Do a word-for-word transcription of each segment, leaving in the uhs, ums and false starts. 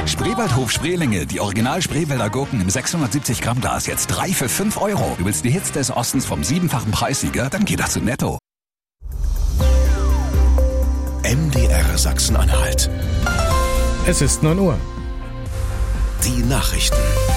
Spreewaldhof Spreelinge, die Original Spreewälder Gurken im sechshundertsiebzig Gramm Glas, jetzt drei für fünf Euro. Du willst die Hits des Ostens vom siebenfachen Preissieger? Dann geh doch zu Netto. M D R Sachsen-Anhalt. Es ist neun Uhr. Die Nachrichten.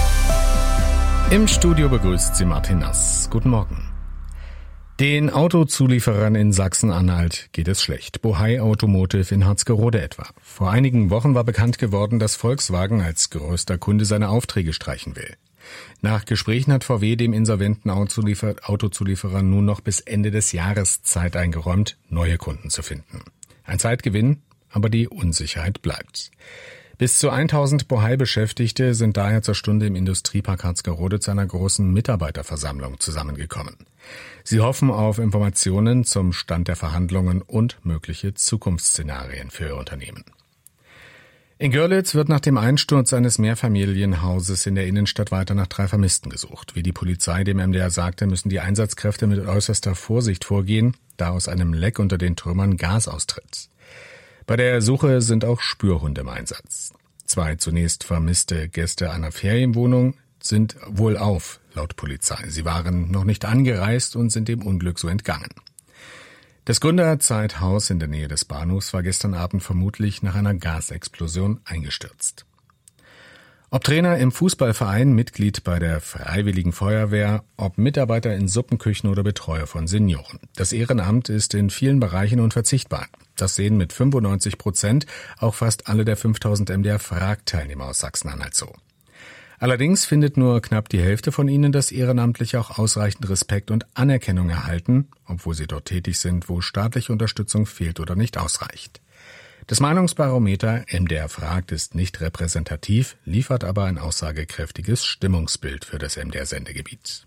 Im Studio begrüßt sie Martin Nass. Guten Morgen. Den Autozulieferern in Sachsen-Anhalt geht es schlecht. Bohai Automotive in Harzgerode etwa. Vor einigen Wochen war bekannt geworden, dass Volkswagen als größter Kunde seine Aufträge streichen will. Nach Gesprächen hat V W dem insolventen Autozulieferer nun noch bis Ende des Jahres Zeit eingeräumt, neue Kunden zu finden. Ein Zeitgewinn, aber die Unsicherheit bleibt. Bis zu tausend Bohai-Beschäftigte sind daher zur Stunde im Industriepark Harzgerode zu einer großen Mitarbeiterversammlung zusammengekommen. Sie hoffen auf Informationen zum Stand der Verhandlungen und mögliche Zukunftsszenarien für ihr Unternehmen. In Görlitz wird nach dem Einsturz eines Mehrfamilienhauses in der Innenstadt weiter nach drei Vermissten gesucht. Wie die Polizei dem M D R sagte, müssen die Einsatzkräfte mit äußerster Vorsicht vorgehen, da aus einem Leck unter den Trümmern Gas austritt. Bei der Suche sind auch Spürhunde im Einsatz. Zwei zunächst vermisste Gäste einer Ferienwohnung sind wohlauf, laut Polizei. Sie waren noch nicht angereist und sind dem Unglück so entgangen. Das Gründerzeithaus in der Nähe des Bahnhofs war gestern Abend vermutlich nach einer Gasexplosion eingestürzt. Ob Trainer im Fußballverein, Mitglied bei der Freiwilligen Feuerwehr, ob Mitarbeiter in Suppenküchen oder Betreuer von Senioren. Das Ehrenamt ist in vielen Bereichen unverzichtbar. Das sehen mit fünfundneunzig Prozent auch fast alle der fünftausend M D R-Frag-Teilnehmer aus Sachsen-Anhalt so. Allerdings findet nur knapp die Hälfte von ihnen, dass Ehrenamtliche auch ausreichend Respekt und Anerkennung erhalten, obwohl sie dort tätig sind, wo staatliche Unterstützung fehlt oder nicht ausreicht. Das Meinungsbarometer M D R fragt ist nicht repräsentativ, liefert aber ein aussagekräftiges Stimmungsbild für das M D R-Sendegebiet.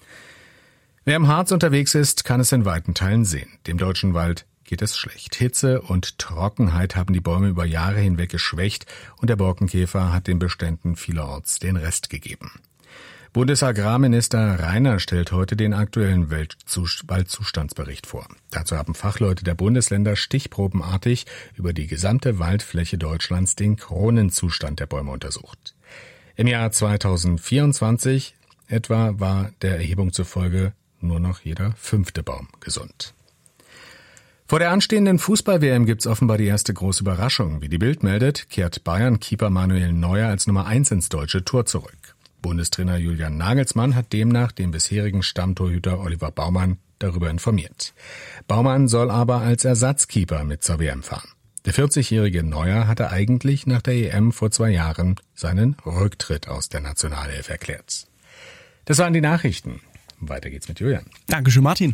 Wer im Harz unterwegs ist, kann es in weiten Teilen sehen. Dem deutschen Wald geht es schlecht. Hitze und Trockenheit haben die Bäume über Jahre hinweg geschwächt und der Borkenkäfer hat den Beständen vielerorts den Rest gegeben. Bundesagrarminister Reiner stellt heute den aktuellen Waldzustandsbericht vor. Dazu haben Fachleute der Bundesländer stichprobenartig über die gesamte Waldfläche Deutschlands den Kronenzustand der Bäume untersucht. Im Jahr zweitausendvierundzwanzig etwa war der Erhebung zufolge nur noch jeder fünfte Baum gesund. Vor der anstehenden Fußball-W M gibt's offenbar die erste große Überraschung. Wie die Bild meldet, kehrt Bayern-Keeper Manuel Neuer als Nummer eins ins deutsche Tor zurück. Bundestrainer Julian Nagelsmann hat demnach den bisherigen Stammtorhüter Oliver Baumann darüber informiert. Baumann soll aber als Ersatzkeeper mit zur W M fahren. Der vierzigjährige Neuer hatte eigentlich nach der E M vor zwei Jahren seinen Rücktritt aus der Nationalelf erklärt. Das waren die Nachrichten. Weiter geht's mit Julian. Dankeschön, Martin.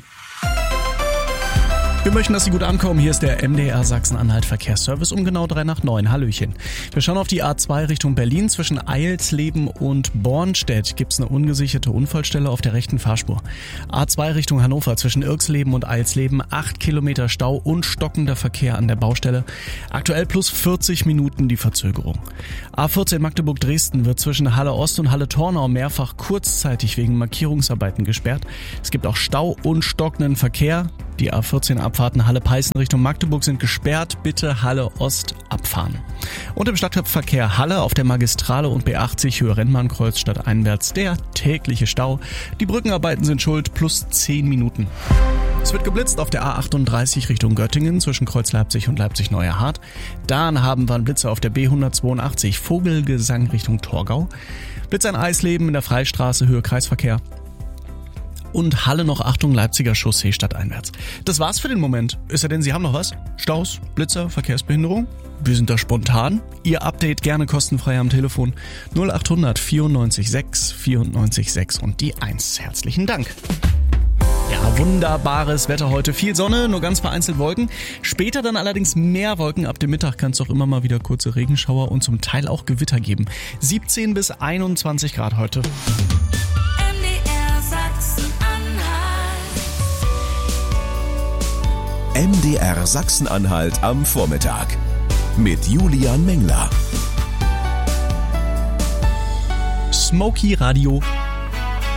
Wir möchten, dass Sie gut ankommen. Hier ist der M D R Sachsen-Anhalt Verkehrsservice um genau drei nach neun. Hallöchen. Wir schauen auf die A zwei Richtung Berlin. Zwischen Eilsleben und Bornstedt gibt es eine ungesicherte Unfallstelle auf der rechten Fahrspur. A zwei Richtung Hannover zwischen Irksleben und Eilsleben. acht Kilometer Stau und stockender Verkehr an der Baustelle. Aktuell plus vierzig Minuten die Verzögerung. A vierzehn Magdeburg-Dresden wird zwischen Halle Ost und Halle Tornau mehrfach kurzzeitig wegen Markierungsarbeiten gesperrt. Es gibt auch Stau und stockenden Verkehr. Die A vierzehn Abfahrten Halle-Peißen Richtung Magdeburg sind gesperrt. Bitte Halle Ost abfahren. Und im Stadtverkehr Halle auf der Magistrale und B achtzig Höhe Rennbahnkreuz stadteinwärts der tägliche Stau. Die Brückenarbeiten sind schuld, plus zehn Minuten. Es wird geblitzt auf der A achtunddreißig Richtung Göttingen zwischen Kreuz Leipzig und Leipzig-Neuerhardt. Dann haben wir einen Blitzer auf der B hundertzweiundachtzig Vogelgesang Richtung Torgau. Blitz an Eisleben in der Freistraße Höhe Kreisverkehr. Und Halle noch Achtung, Leipziger Chaussee stadteinwärts. Das war's für den Moment. Ist ja denn, Sie haben noch was? Staus, Blitzer, Verkehrsbehinderung? Wir sind da spontan. Ihr Update gerne kostenfrei am Telefon null achthundert vierundneunzig sechs vierundneunzig sechs und die eins. Herzlichen Dank. Ja, wunderbares Wetter heute. Viel Sonne, nur ganz vereinzelt Wolken. Später dann allerdings mehr Wolken. Ab dem Mittag kann es auch immer mal wieder kurze Regenschauer und zum Teil auch Gewitter geben. siebzehn bis einundzwanzig Grad heute. M D R Sachsen-Anhalt am Vormittag mit Julian Mengler. Smoky Radio